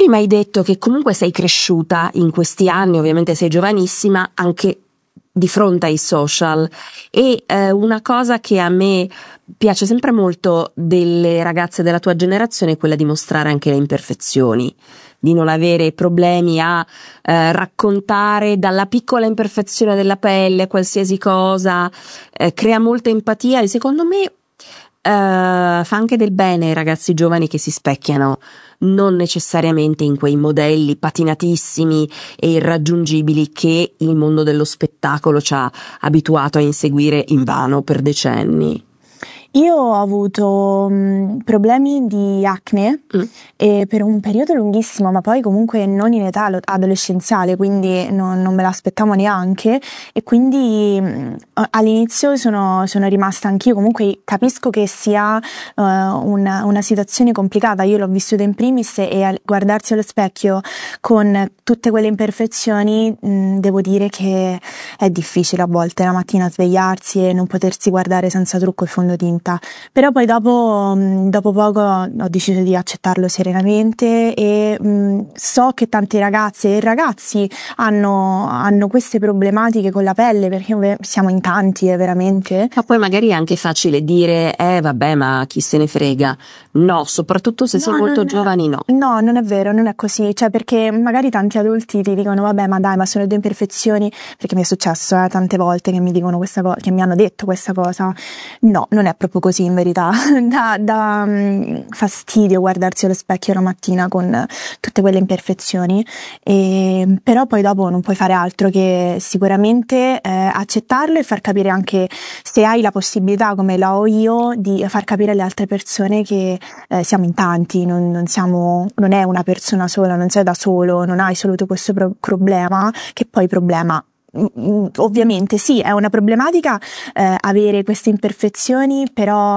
mi hai detto che comunque sei cresciuta in questi anni, ovviamente sei giovanissima, anche di fronte ai social, e una cosa che a me piace sempre molto delle ragazze della tua generazione è quella di mostrare anche le imperfezioni, di non avere problemi a raccontare dalla piccola imperfezione della pelle qualsiasi cosa, crea molta empatia e secondo me fa anche del bene ai ragazzi giovani che si specchiano non necessariamente in quei modelli patinatissimi e irraggiungibili che il mondo dello spettacolo ci ha abituato a inseguire invano per decenni. Io ho avuto problemi di acne e per un periodo lunghissimo, ma poi comunque non in età adolescenziale, quindi non me l'aspettavo neanche, e quindi all'inizio sono rimasta anch'io, comunque capisco che sia una situazione complicata. Io l'ho vissuta in primis e guardarsi allo specchio con tutte quelle imperfezioni, devo dire che è difficile a volte la mattina svegliarsi e non potersi guardare senza trucco e fondotinta. Però poi dopo poco ho deciso di accettarlo serenamente e so che tante ragazze e ragazzi hanno queste problematiche con la pelle, perché siamo in tanti, veramente. Ma poi magari è anche facile dire vabbè, ma chi se ne frega. No, soprattutto se sei molto giovani, no. No, non è vero, non è così, cioè perché magari tanti adulti ti dicono vabbè, ma dai, ma sono due imperfezioni, perché mi è successo tante volte che mi dicono questa cosa, che mi hanno detto questa cosa. No, non è proprio così in verità. Dà fastidio guardarsi allo specchio la mattina con tutte quelle imperfezioni, però poi dopo non puoi fare altro che sicuramente accettarlo e far capire, anche se hai la possibilità come la ho io, di far capire alle altre persone che siamo in tanti, non è una persona sola, non sei da solo, non hai solo tu questo problema, che poi problema ovviamente sì, è una problematica avere queste imperfezioni, però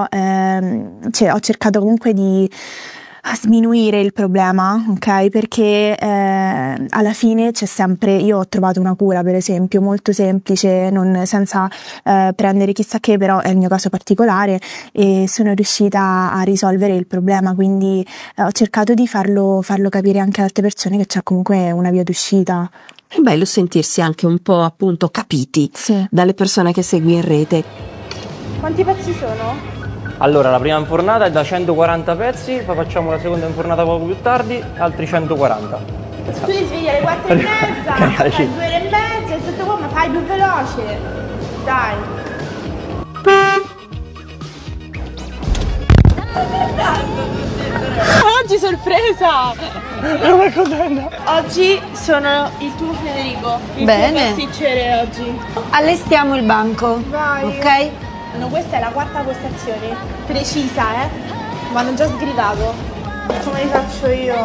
ho cercato comunque di sminuire il problema, ok? Perché alla fine c'è sempre, io ho trovato una cura, per esempio, molto semplice, senza prendere chissà che, però è il mio caso particolare e sono riuscita a risolvere il problema, quindi ho cercato di farlo capire anche alle altre persone che c'è comunque una via d'uscita. È bello sentirsi anche un po' appunto capiti dalle persone che segui in rete. Quanti pezzi sono? Allora, la prima infornata è da 140 pezzi, poi facciamo la seconda infornata poco più tardi, altri 140. Tu ti svegli alle 4:30, fai 2 ore e mezza e tutto qua, ma fai più veloce. Dai. Oggi sorpresa! Non è contenta. Oggi sono il tuo Federico, il Bene. tuo pasticcere oggi. Allestiamo il banco. Vai. Ok? No, questa è la quarta postazione, precisa, ma hanno già sgridato. Come li faccio io?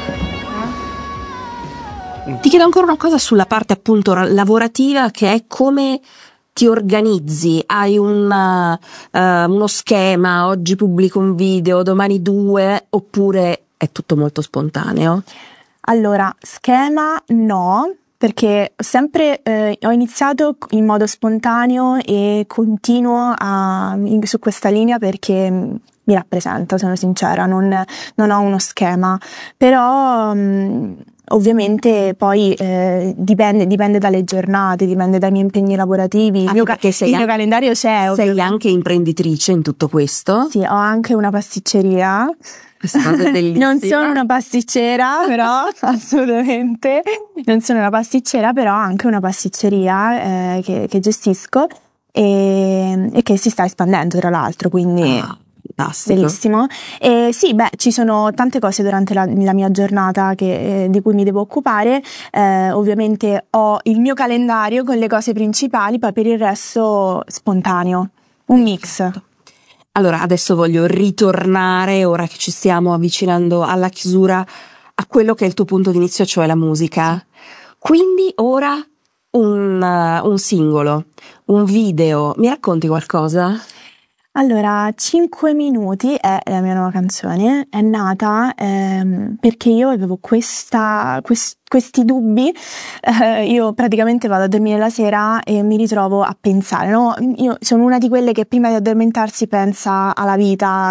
Ti chiedo ancora una cosa sulla parte appunto lavorativa, che è come ti organizzi. Hai uno schema, oggi pubblico un video, domani 2, oppure è tutto molto spontaneo? Allora, schema no, perché sempre ho iniziato in modo spontaneo e continuo su questa linea perché mi rappresenta, sono sincera, non ho uno schema, però ovviamente poi dipende dalle giornate, dipende dai miei impegni lavorativi. Il mio calendario c'è. Sei anche imprenditrice in tutto questo? Sì, ho anche una pasticceria. Questa cosa è bellissima. Non sono una pasticcera, però assolutamente non sono una pasticcera, però ho anche una pasticceria che gestisco e che si sta espandendo, tra l'altro, quindi bellissimo. E sì, ci sono tante cose durante la mia giornata di cui mi devo occupare. Ovviamente ho il mio calendario con le cose principali, poi per il resto spontaneo, un mix. Allora, adesso voglio ritornare, ora che ci stiamo avvicinando alla chiusura, a quello che è il tuo punto di inizio, cioè la musica. Quindi ora un singolo, un video. Mi racconti qualcosa? Allora, 5 minuti è la mia nuova canzone, è nata perché io avevo questi dubbi, io praticamente vado a dormire la sera e mi ritrovo a pensare, no? Io sono una di quelle che prima di addormentarsi pensa alla vita,